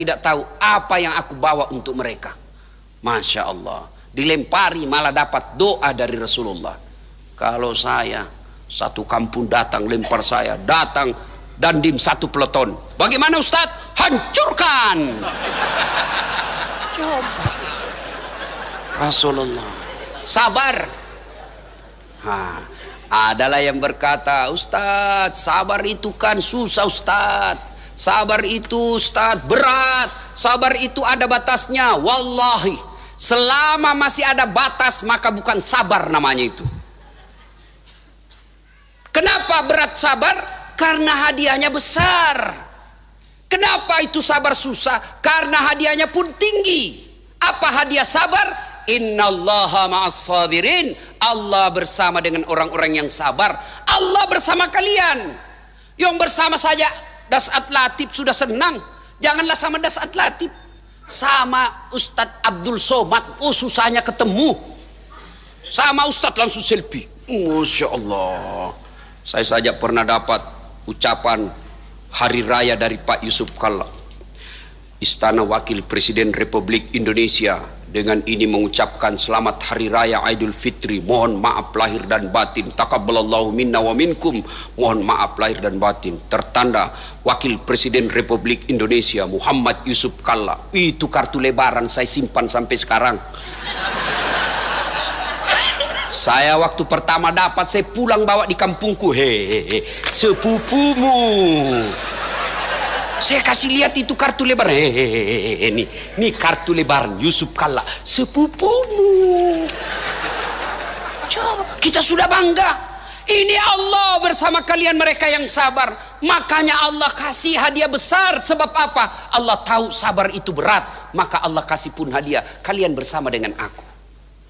Tidak tahu apa yang aku bawa untuk mereka. Masya Allah, dilempari malah dapat doa dari Rasulullah. Kalau saya, satu kampung datang lempar saya, datang dandim satu peleton. Bagaimana Ustadz? Hancurkan. Coba Rasulullah sabar. Adalah yang berkata, Ustadz, sabar itu kan susah Ustadz. Sabar itu Ustadz berat. Sabar itu ada batasnya. Wallahi, selama masih ada batas maka bukan sabar namanya itu. Kenapa berat sabar? Karena hadiahnya besar. Kenapa itu sabar susah? Karena hadiahnya pun tinggi. Apa hadiah sabar? Innallaha ma'as sabirin. Allah bersama dengan orang-orang yang sabar. Allah bersama kalian. Yang bersama saja Dasat Latif sudah senang, janganlah sama Dasat Latif. Sama Ustadz Abdul Somad, oh susahnya ketemu. Sama Ustadz langsung selfie. Masya Allah. Saya saja pernah dapat ucapan hari raya dari Pak Yusuf Kalla, Istana Wakil Presiden Republik Indonesia. Dengan ini mengucapkan selamat hari raya Idul Fitri. Mohon maaf lahir dan batin. Taqabbalallahu minna wa minkum. Mohon maaf lahir dan batin. Tertanda Wakil Presiden Republik Indonesia Muhammad Yusuf Kalla. Itu kartu lebaran saya simpan sampai sekarang. Saya waktu pertama dapat, saya pulang bawa di kampungku. Hehehe, sepupumu. Saya kasih lihat itu kartu lebaran. Hehehe, ini kartu lebaran Yusuf Kalla, sepupumu. Coba, kita sudah bangga. Ini Allah bersama kalian mereka yang sabar. Makanya Allah kasih hadiah besar. Sebab apa? Allah tahu sabar itu berat. Maka Allah kasih pun hadiah. Kalian bersama dengan aku.